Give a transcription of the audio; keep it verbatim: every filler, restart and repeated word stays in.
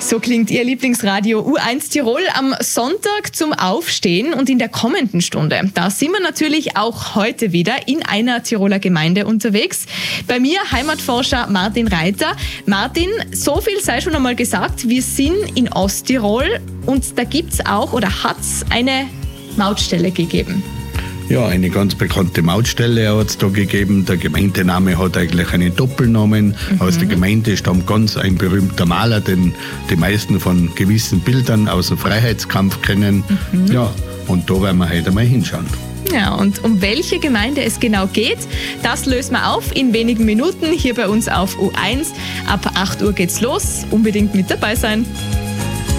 So klingt Ihr Lieblingsradio U eins Tirol am Sonntag zum Aufstehen und in der kommenden Stunde. Da sind wir natürlich auch heute wieder in einer Tiroler Gemeinde unterwegs. Bei mir Heimatforscher Martin Reiter. Martin, so viel sei schon einmal gesagt, wir sind in Osttirol und da gibt es auch oder hat es eine Mautstelle gegeben. Ja, eine ganz bekannte Mautstelle hat es da gegeben. Der Gemeindename hat eigentlich einen Doppelnamen. Mhm. Aus der Gemeinde stammt ganz ein berühmter Maler, den die meisten von gewissen Bildern aus dem Freiheitskampf kennen. Mhm. Ja, und da werden wir heute mal hinschauen. Ja, und um welche Gemeinde es genau geht, das lösen wir auf in wenigen Minuten hier bei uns auf U eins. Ab acht Uhr geht's los. Unbedingt mit dabei sein.